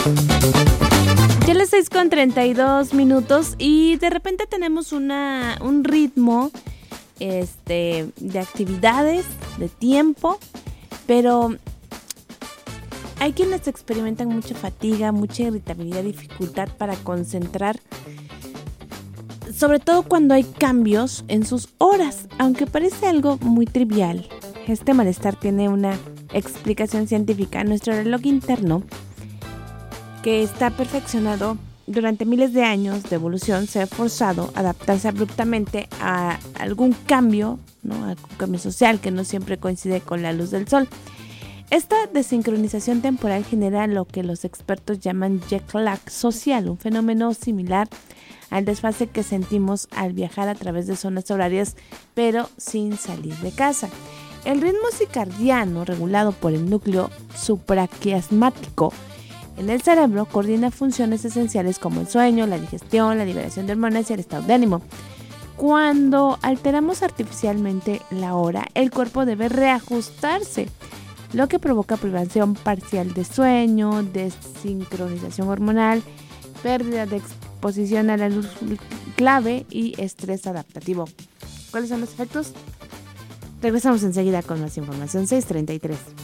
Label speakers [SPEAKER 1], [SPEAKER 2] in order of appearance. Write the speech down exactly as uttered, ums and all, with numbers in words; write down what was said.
[SPEAKER 1] Ya las seis con treinta y dos minutos y de repente tenemos una, un ritmo este, de actividades, de tiempo, pero hay quienes experimentan mucha fatiga, mucha irritabilidad, dificultad para concentrar, sobre todo cuando hay cambios en sus horas, aunque parece algo muy trivial. Este malestar tiene una explicación científica. Nuestro reloj interno, que está perfeccionado durante miles de años de evolución, se ha forzado a adaptarse abruptamente a algún cambio, ¿no? A algún cambio social que no siempre coincide con la luz del sol. Esta desincronización temporal genera lo que los expertos llaman jet lag social, un fenómeno similar al desfase que sentimos al viajar a través de zonas horarias, pero sin salir de casa. El ritmo circadiano, regulado por el núcleo supraquiasmático en el cerebro, coordina funciones esenciales como el sueño, la digestión, la liberación de hormonas y el estado de ánimo. Cuando alteramos artificialmente la hora, el cuerpo debe reajustarse, lo que provoca privación parcial de sueño, desincronización hormonal, pérdida de exposición a la luz clave y estrés adaptativo. ¿Cuáles son los efectos? Regresamos enseguida con más información. seis treinta y tres.